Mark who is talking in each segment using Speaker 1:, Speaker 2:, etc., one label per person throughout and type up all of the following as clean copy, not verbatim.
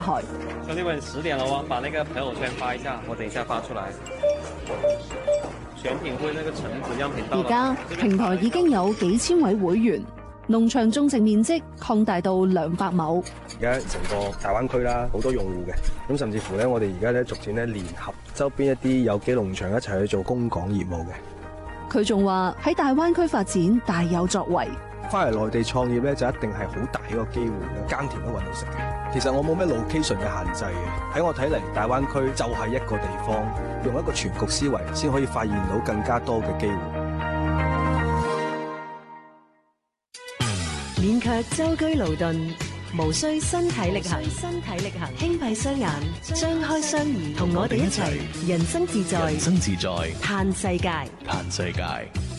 Speaker 1: 兄弟們10點了哦，把那個朋友圈發一下，我等一下發出來。選品會那個橙子樣品到了。
Speaker 2: 而家平台已經有幾千位會員，農場種植面積擴大到200畝。
Speaker 3: 而家成個大灣區啦，好多用戶嘅，咁甚至乎咧，我哋而家咧逐漸咧聯合周邊一啲有機農場一齊去做供港業務嘅。
Speaker 2: 佢仲話喺大灣區發展大有作為。
Speaker 3: 翻嚟內地創業咧，就一定係好大一個機會嘅，耕田都揾到食嘅。其實我冇咩 location 嘅限制嘅，喺我睇嚟，大灣區就係一個地方，用一個全局思維，先可以發現到更加多嘅機會。
Speaker 4: 免卻舟車勞頓，無需身體力行，輕閉雙眼，張開雙耳，同我哋一齊人生自在，嘆世界。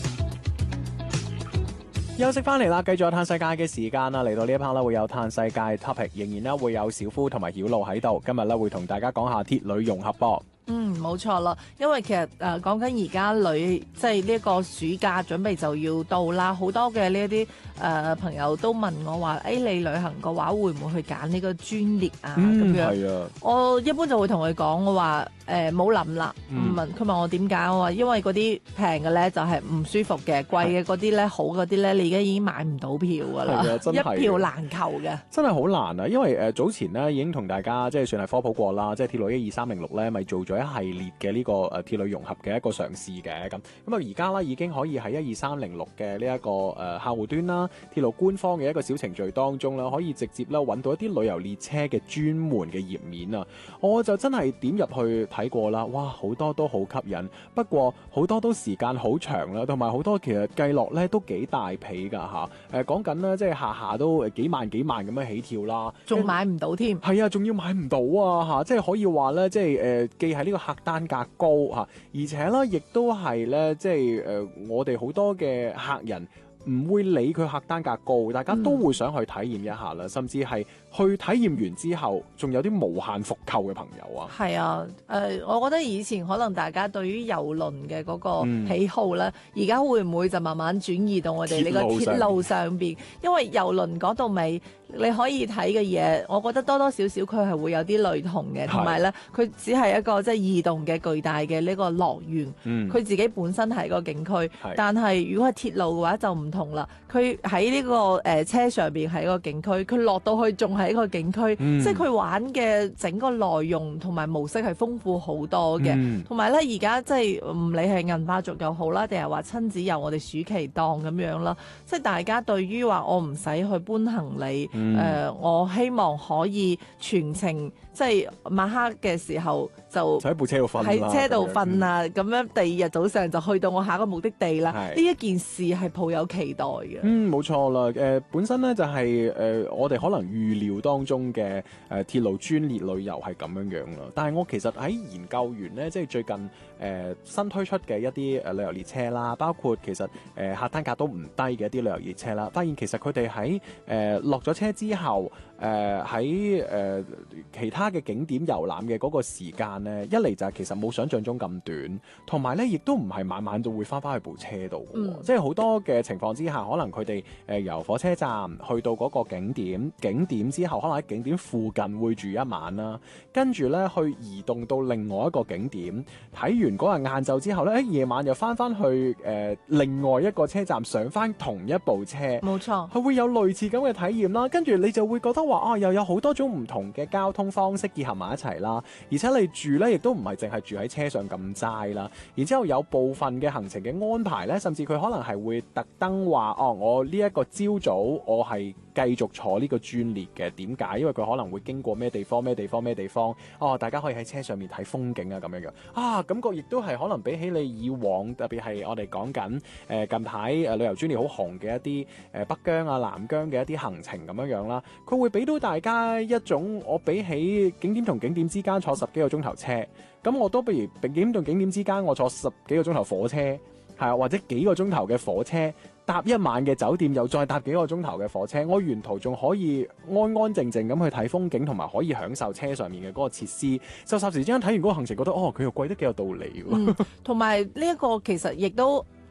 Speaker 5: 休息翻嚟啦，繼續有嘆世界嘅時間啦，嚟到呢一 part 啦，會有嘆世界 topic， 仍然咧會有小夫同埋曉露喺度，今日咧會同大家講下鐵旅融合噃。
Speaker 6: 冇錯啦，因為其實講緊而家即係呢個暑假準備就要到啦，好多嘅呢一啲朋友都問我話，你旅行嘅話會唔會去揀呢個專列啊？咁樣係啊，我一般就會同佢講，我話冇諗啦。佢問我點解，我話因為嗰啲平嘅咧就係唔舒服嘅，貴嘅嗰啲咧好嗰啲咧，你而家已經買唔到票噶啦，一票難求嘅，真係好難啊！因為早前咧已經同大家即係算係科普過啦，即係鐵路12306咧咪做咗一系列嘅呢個鐵路融合嘅一個嘗試嘅咁啊，而家啦已經可以喺12306嘅呢一個客戶端啦，鐵路官方嘅一個小程序當中啦，可以直接啦揾到一啲旅遊列車嘅專門嘅頁面啊！我就真係點入去睇過啦，哇，好多都好吸引，不過好多都時間好長啦，同埋好多其實計落咧都幾大皮㗎嚇。講緊咧即係下都幾萬咁樣起跳啦，仲買唔到添。係啊，仲要買唔到啊嚇！即係可以話咧，即係既係呢個客單價高嚇，而且咧亦都係咧即係我哋好多嘅客人唔會理佢客單價高，大家都會想去體驗一下啦，甚至係去體驗完之後，仲有啲無限復購嘅朋友啊。係啊，我覺得以前可能大家對於郵輪嘅嗰個喜好咧，而家會唔會就慢慢轉移到我哋呢個鐵路上邊？因為郵輪嗰度尾你可以睇嘅嘢，我覺得多多少少佢係會有啲類同嘅，同埋咧佢只係一個即係異動嘅巨大嘅呢個樂園，佢自己本身係個景區，但係如果係鐵路嘅話就唔同啦。佢喺呢個車上邊係一個景區，佢落到去仲係一個景區，即係佢玩嘅整個內容同埋模式係豐富好多嘅。同埋咧而家即係唔理係銀髮族又好啦，定係話親子遊我哋暑期檔咁樣啦，即係大家對於話我唔使去搬行李。我希望可以全程即係晚黑嘅時候就喺部車度瞓，喺車度瞓啊！咁樣第二日早上就去到我下一個目的地啦。呢一件事係抱有期待嘅。冇錯啦。本身咧就係我哋可能預料當中嘅鐵路專列旅遊係咁樣啦。但係我其實喺研究完咧，即係最近新推出嘅一啲旅遊列車啦，包括其實客單價都唔低嘅一啲旅遊列車啦，發現其實佢哋喺落咗車之後，喺其他嘅景點遊覽嘅嗰個時間咧，一嚟就係其實冇想象中咁短，同埋咧亦都唔係晚晚就會翻去部車度嘅，即係好多嘅情況之下，可能佢哋由火車站去到嗰個景點之後，可能喺景點附近會住一晚啦，跟住咧去移動到另外一個景點，睇完嗰日晏晝之後咧，夜晚又翻去另外一個車站上翻同一部車，冇錯，佢會有類似咁嘅體驗啦，跟住你就會覺得話又有好多種唔同嘅交通方式結合埋一齊啦，而且你住咧亦都唔係淨係住喺車上咁齋啦，然之後有部分嘅行程嘅安排咧，甚至佢可能係會特登話我呢一個朝早我係繼續坐呢個專列嘅，點解？因為佢可能會經過咩地方，大家可以喺車上面睇風景啊咁樣樣感覺亦都係可能比起你以往，特別係我哋講緊近排旅遊專列好紅嘅一啲北疆啊南疆嘅一啲行程咁樣樣啦，佢會俾到大家一種我比起景點同景點之間坐10幾個鐘頭車，咁我都不如景點同景點之間我坐10幾個鐘頭火車，係啊，或者幾個鐘頭嘅火車搭一晚嘅酒店，又再搭幾個鐘頭嘅火車，我沿途仲可以安安靜靜咁去睇風景，同埋可以享受車上面嘅嗰個設施。就霎時之間睇完嗰個行程，覺得佢又貴得幾有道理喎。同埋呢一個其實亦都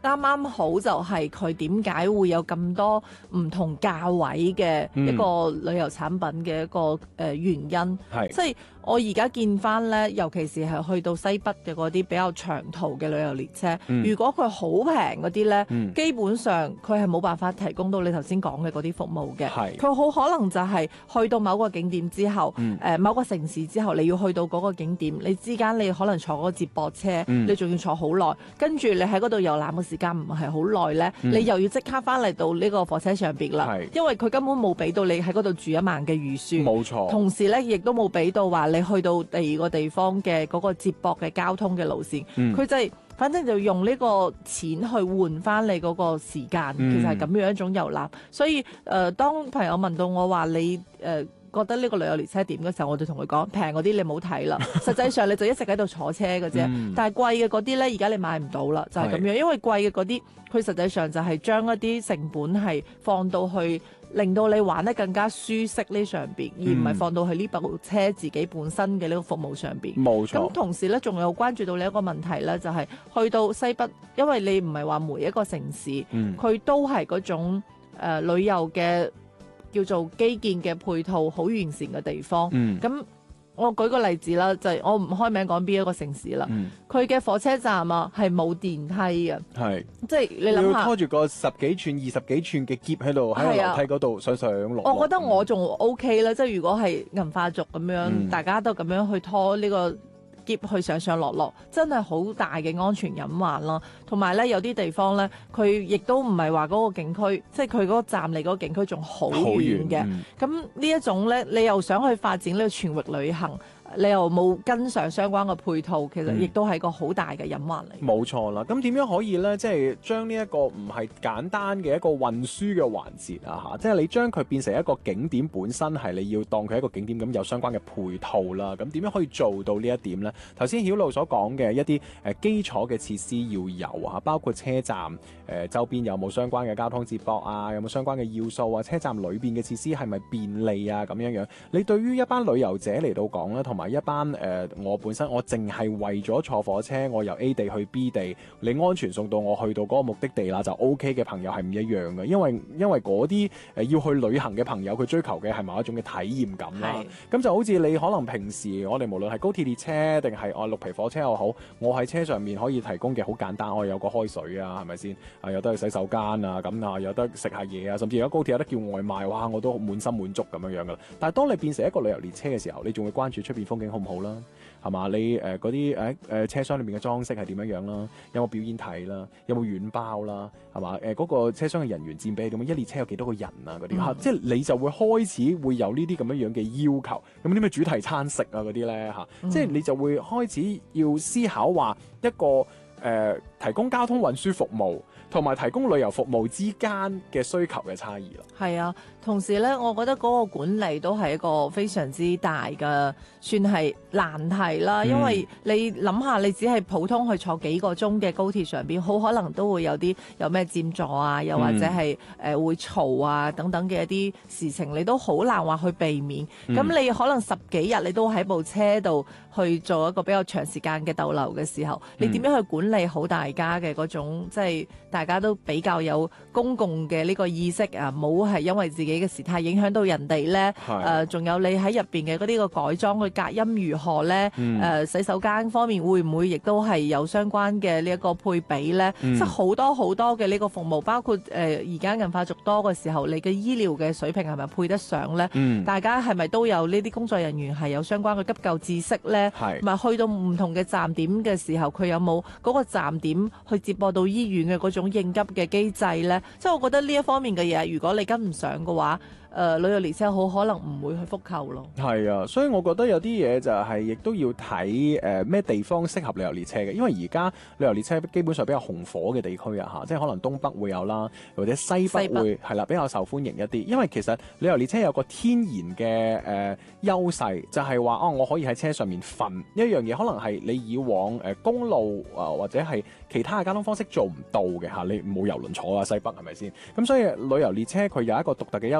Speaker 6: 啱啱好就係佢點解會有咁多唔同價位嘅一個旅遊產品嘅一個原因，即係我而家見翻咧，尤其是係去到西北嘅嗰啲比較長途嘅旅遊列車，如果佢好平嗰啲咧，基本上佢係冇辦法提供到你頭先講嘅嗰啲服務嘅。佢好可能就係去到某個景點之後，某個城市之後，你要去到嗰個景點，你之間你可能坐嗰個接駁車，你仲要坐好耐，跟住你喺嗰度遊覽嘅時間唔係好耐咧，你又要即刻翻嚟到呢個火車上邊啦，因為佢根本冇俾到你喺嗰度住一晚嘅預算，冇錯。同時咧，亦都冇俾到話你去到第二個地方嘅嗰個接駁嘅交通嘅路線，佢就係反正就用呢個錢去換翻你嗰個時間，其實係咁樣一種遊覽。所以當朋友問到我話你覺得呢個旅遊列車點嘅時候，我就同佢講平嗰啲你冇睇啦，實際上你就一直喺度坐車嘅啫。但係貴嘅嗰啲咧，而家你買唔到啦，就係咁樣。因為貴嘅嗰啲，佢實際上就係將一啲成本係放到去令到你玩得更加舒適呢上邊，而唔係放到去呢部車自己本身嘅呢個服務上邊。冇錯。咁同時咧，仲有關注到你一個問題咧，就係去到西北，因為你唔係話每一個城市，佢都係嗰種旅遊嘅叫做基建嘅配套好完善嘅地方。咁我舉個例子啦，就係我唔開名講邊一個城市啦。佢嘅火車站啊係冇電梯嘅，即係你諗下，
Speaker 5: 要拖住個10幾寸、20幾寸嘅篋喺度喺樓梯嗰度上上落落。
Speaker 6: 我覺得我仲 OK 啦，即係如果係銀髮族咁樣，大家都咁樣去拖呢個喼去上上落落，真係好大嘅安全隱患咯。同埋咧，有啲地方咧，佢亦都唔係話嗰個景區，即係佢嗰個站離嗰個景區仲好遠嘅。咁呢一種咧，你又想去發展呢個全域旅行，你又冇跟上相關嘅配套，其實亦都係個好大嘅隱患嚟。
Speaker 5: 冇錯啦，咁點樣可以咧，即係將呢一個唔係簡單嘅一個運輸嘅環節啊嚇，即係你將佢變成一個景點本身係你要當佢一個景點咁有相關嘅配套啦。咁點樣可以做到呢一點咧？頭先曉露所講嘅一啲基礎嘅設施要有啊，包括車站周邊有冇相關嘅交通接駁啊，有冇相關嘅要素啊，車站裏邊嘅設施係咪便利啊咁樣樣。你對於一班旅遊者嚟到講咧，同埋一班我本身我淨係為咗坐火車，我由 A 地去 B 地，你安全送到我去到嗰個目的地啦就 OK 嘅朋友係唔一樣嘅，因為嗰啲要去旅行嘅朋友，佢追求嘅係某一種嘅體驗感啦。咁就好似你可能平時我哋無論係高鐵列車定係綠皮火車又好，我喺車上面可以提供嘅好簡單，我有個開水啊，係咪先？有得去洗手間啊，咁啊有得食下嘢啊，甚至而家高鐵有得叫外賣，哇！我都滿心滿足咁樣樣噶啦。但係當你變成一個旅遊列車嘅時候，你仲會關注出邊風景好唔好啦，係嘛？你嗰啲車廂裏面嘅裝飾係點樣樣啦？有冇表演睇啦？有冇軟包啦？係嘛？嗰個車廂嘅人員佔比點樣？一列車有幾多個人啊？嗰啲即係你就會開始會有呢啲咁樣樣嘅要求。有冇啲咩主題餐食啊？嗰啲咧嚇，即係你就會開始要思考話一個提供交通運輸服務同埋提供旅遊服務之間嘅需求嘅差異啦。
Speaker 6: 係啊，同時咧，我覺得嗰個管理都係一個非常之大嘅，算係難題啦。因為你諗下，你只係普通去坐幾個鐘嘅高鐵上邊，好可能都會有咩佔座啊，又或者係會嘈啊等等嘅一啲事情，你都好難話去避免。咁你可能10幾日你都喺部車度去做一個比較長時間嘅逗留嘅時候，你點樣去管理好大家嘅嗰種，即係大家都比較有公共嘅呢個意識啊，冇係因為自己嘅事態影響到人哋咧。仲有你喺入邊嘅嗰啲個改裝嘅隔音如何咧？洗手間方面會唔會亦都係有相關嘅呢一個配比咧？即係好多好多嘅呢個服務，包括而家銀髮族多嘅時候，你嘅醫療嘅水平係咪配得上咧？大家係咪都有呢啲工作人員係有相關嘅急救知識咧？咪去到唔同嘅站點嘅時候，佢有冇嗰個站點去接駁到醫院嘅嗰種應急嘅機制咧？即係我覺得呢一方面嘅嘢，如果你跟唔上嘅話，旅遊列車好可能唔會去復購咯。係
Speaker 5: 啊，所以我覺得有啲嘢就係亦都要睇咩地方適合旅遊列車嘅，因為而家旅遊列車基本上比較紅火嘅地區啊嚇，即係可能東北會有啦，或者西北會係啦比較受歡迎一啲。因為其實旅遊列車有個天然嘅優勢，就係話我可以喺車上面瞓一樣嘢，可能係你以往公路或者係其他嘅交通方式做唔到嘅嚇，你冇郵輪坐啊西北係咪先？咁所以旅遊列車佢有一個獨特嘅優勢，你見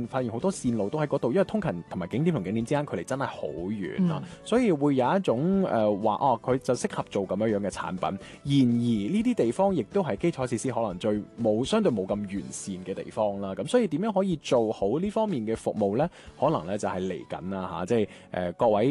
Speaker 5: 發現好多線路都喺嗰度，因為通勤同埋景點同景點之間距離真係好遠啊，所以會有一種話佢就適合做咁樣嘅產品。然而呢啲地方亦都係基礎設施可能相對冇咁完善嘅地方啦。咁所以點樣可以做好呢方面嘅服務呢？可能呢就係嚟緊啦嚇，即係各位